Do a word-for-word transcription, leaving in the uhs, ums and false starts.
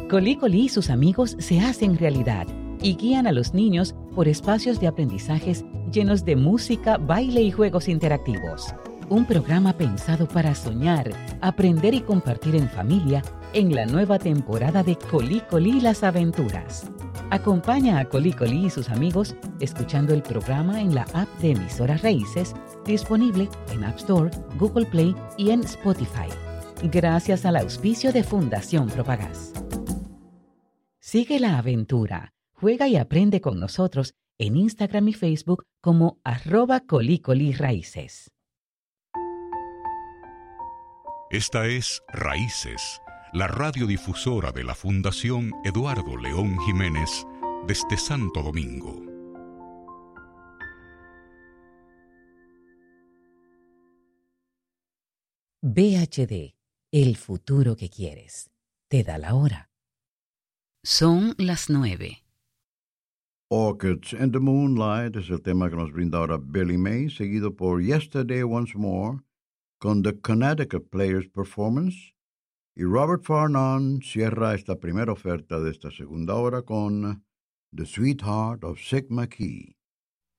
Colí Colí y sus amigos se hacen realidad y guían a los niños por espacios de aprendizajes llenos de música, baile y juegos interactivos. Un programa pensado para soñar, aprender y compartir en familia en la nueva temporada de Colí Colí y las aventuras. Acompaña a Colí Colí y sus amigos escuchando el programa en la app de Emisoras Raíces, disponible en App Store, Google Play y en Spotify. Gracias al auspicio de Fundación Propagás. Sigue la aventura, juega y aprende con nosotros en Instagram y Facebook como arroba Colí Colí Raíces. Esta es Raíces, la radiodifusora de la Fundación Eduardo León Jiménez desde Santo Domingo. V H D, el futuro que quieres. Te da la hora. Son las nueve. Orchids in the Moonlight es el tema que nos brinda ahora Billy May, seguido por Yesterday Once More, con The Connecticut Players Performance, y Robert Farnon cierra esta primera oferta de esta segunda hora con The Sweetheart of Sigma Key.